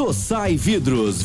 Sossai Vidros,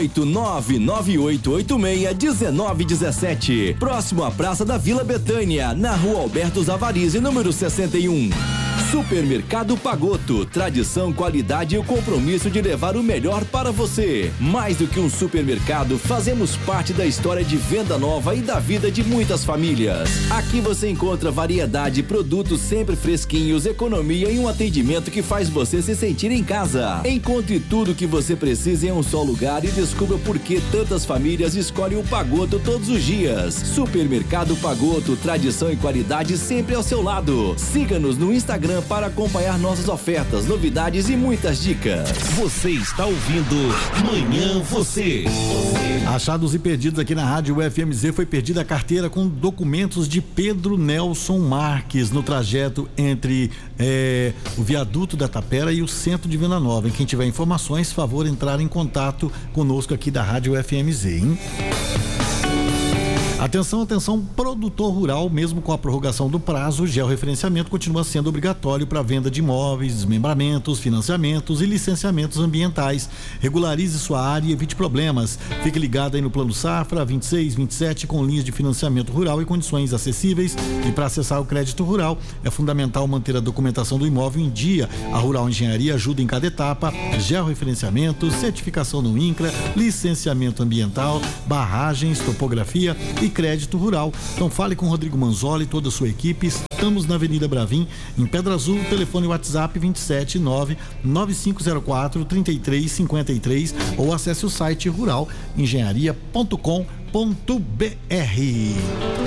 28998861917. Próximo à Praça da Vila Betânia, na Rua Alberto Zavarizi, número 61. Supermercado Pagoto, tradição, qualidade e o compromisso de levar o melhor para você. Mais do que um supermercado, fazemos parte da história de venda nova e da vida de muitas famílias. Aqui você encontra variedade, produtos sempre fresquinhos, economia e um atendimento que faz você se sentir em casa. Encontre tudo o que você precisa em um só lugar e descubra por que tantas famílias escolhem o Pagoto todos os dias. Supermercado Pagoto, tradição e qualidade sempre ao seu lado. Siga-nos no Instagram para acompanhar nossas ofertas, novidades e muitas dicas. Você está ouvindo Manhã Você. Achados e perdidos aqui na Rádio UFMZ, foi perdida a carteira com documentos de Pedro Nelson Marques no trajeto entre o viaduto da Tapera e o centro de Venda Nova. Quem tiver informações, favor entrar em contato conosco aqui da Rádio UFMZ, hein? Atenção, produtor rural, mesmo com a prorrogação do prazo, o georreferenciamento continua sendo obrigatório para venda de imóveis, desmembramentos, financiamentos e licenciamentos ambientais. Regularize sua área e evite problemas. Fique ligado aí no Plano Safra 26, 27, com linhas de financiamento rural e condições acessíveis. E para acessar o crédito rural, é fundamental manter a documentação do imóvel em dia. A Rural Engenharia ajuda em cada etapa: georreferenciamento, certificação no INCRA, licenciamento ambiental, barragens, topografia e crédito rural. Então fale com o Rodrigo Manzoli e toda a sua equipe. Estamos na Avenida Bravim, em Pedra Azul, telefone WhatsApp 279-9504-3353 ou acesse o site ruralengenharia.com.br.